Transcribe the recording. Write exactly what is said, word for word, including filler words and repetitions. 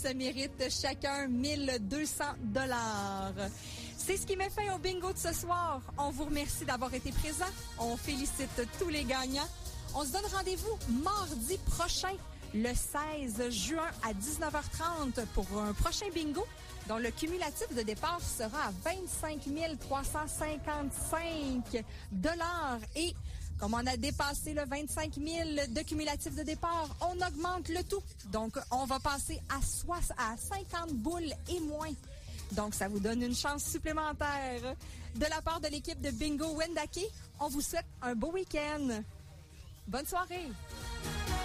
se méritent chacun mille deux cents dollars. C'est ce qui met fin au bingo de ce soir. On vous remercie d'avoir été présents. On félicite tous les gagnants. On se donne rendez-vous mardi prochain, le seize juin à dix-neuf heures trente pour un prochain bingo dont le cumulatif de départ sera à vingt-cinq mille trois cent cinquante-cinq dollars. Et comme on a dépassé le vingt-cinq mille de cumulatif de départ, on augmente le tout. Donc, on va passer à, soix- à cinquante boules et moins. Donc, ça vous donne une chance supplémentaire. De la part de l'équipe de Bingo Wendake, on vous souhaite un beau week-end. Bonne soirée!